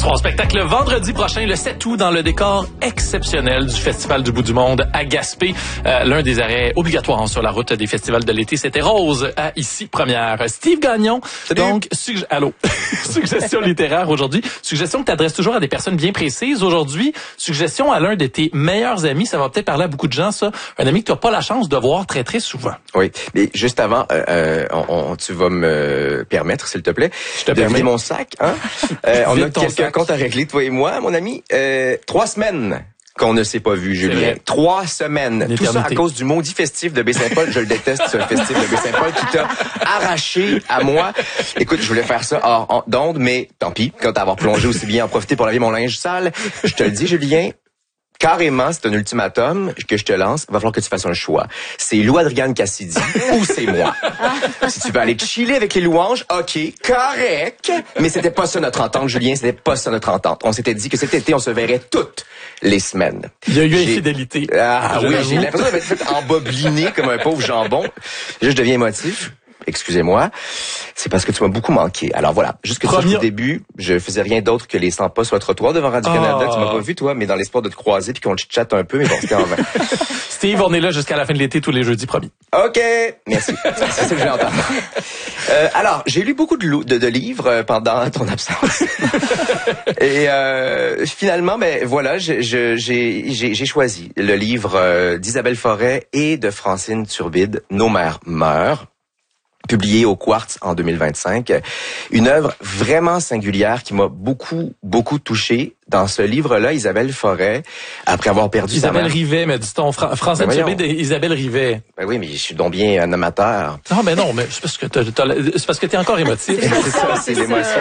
seront en spectacle vendredi prochain, le 7 août, dans le décor exceptionnel du Festival du bout du monde à Gaspé. L'un des arrêts obligatoires sur la route des festivals de l'été, c'était Rose à Ici Première. Steve Gagnon, salut. Donc, allô, suggestion littéraire aujourd'hui. Suggestion que tu adresses toujours à des personnes bien précises. Aujourd'hui, suggestion à l'un de tes meilleurs amis. Ça va peut-être parler à beaucoup de gens, ça. Un ami que tu n'as pas la chance de voir très, très souvent. Oui, mais juste avant, tu vas me permettre, s'il te plaît, de vider mon sac. Hein? On a quelques comptes à régler, toi et moi, mon ami. 3 semaines qu'on ne s'est pas vu, Julien. 3 semaines. Tout ça à cause du maudit festif de Baie-Saint-Paul. Je le déteste, ce festif de Baie-Saint-Paul qui t'a arraché à moi. Écoute, je voulais faire ça hors d'onde, mais tant pis. Quand t'as avoir plongé aussi bien en profiter pour laver mon linge sale, je te le dis, Julien, carrément, c'est un ultimatum que je te lance. Il va falloir que tu fasses un choix. C'est Lou Adrienne Cassidy ou c'est moi. Si tu veux aller chiller avec les louanges, OK, correct. Mais c'était pas ça notre entente, Julien. C'était pas ça notre entente. On s'était dit que cet été, on se verrait toutes les semaines. Il y a eu infidélité. Ah oui, j'ai l'impression d'être fait embobliné comme un pauvre jambon. Je deviens émotif. Excusez-moi, c'est parce que tu m'as beaucoup manqué. Alors voilà, juste que tu saches qu'au début, je faisais rien d'autre que les 100 pas sur le trottoir devant Radio-Canada. Tu m'as pas vu, toi, mais dans l'espoir de te croiser puis qu'on chatte un peu, mais bon, c'était en vain. Steve, on est là jusqu'à la fin de l'été, tous les jeudis, promis. OK, merci. C'est ce que je vais entendre. Alors, j'ai lu beaucoup de livres pendant ton absence. Et finalement, ben voilà, j'ai choisi le livre d'Isabelle Forêt et de Francine Turbide, Nos mères meurent, publié au Quartz en 2025. Une œuvre vraiment singulière qui m'a beaucoup touché. Dans ce livre-là, Isabelle Forêt, après avoir perdu sa mère... Isabelle Rivet, mais dis-ton, Francine Turbide et Isabelle Rivet. Ben oui, mais je suis donc bien un amateur. Non, mais c'est parce que t'es encore émotif. C'est ça, c'est l'émotion.